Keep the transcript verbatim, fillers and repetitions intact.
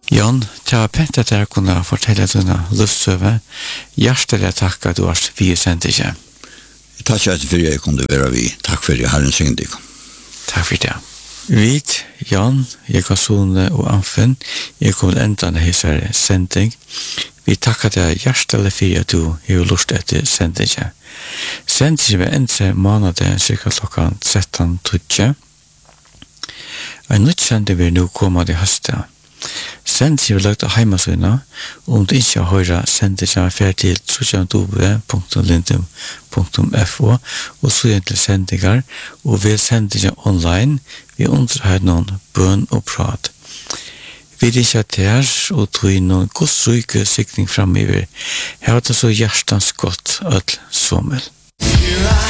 Jan, ta penta der kunna fortelle dina luftsøve. Hjertelig takk at du har vi sendt ikke. Takk for at jeg kunne være vi. Takk for at jeg har en syndig. Takk for det. Vi, Jan, Jekasone og Anfen, jeg kommer enda til hese sending. Vi takker deg hjertelig for at du har lyst etter sendingen. Sendingen vil endre måneden cirka klokken tretten tretti. En nytt sending vil nå komme til høsten. Sendingen vil lagt av heimasøyna, om du ikke har hørt sendingen fer til w punktum lindum punktum f o og så igjen til sendinger, og ved sendingen online, vi underhører noen bøn og prat. Vi er ikke her, og tog inn noen godsryke sikning frem i. Her var det så hjertens godt, ødel sommel.